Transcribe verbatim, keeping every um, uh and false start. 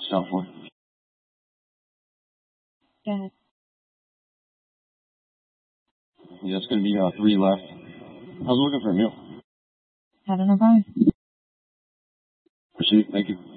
South Fork. Go ahead. Yeah, it's going to be uh, three left. I was looking for a meal. Have a nice. Proceed. Thank you.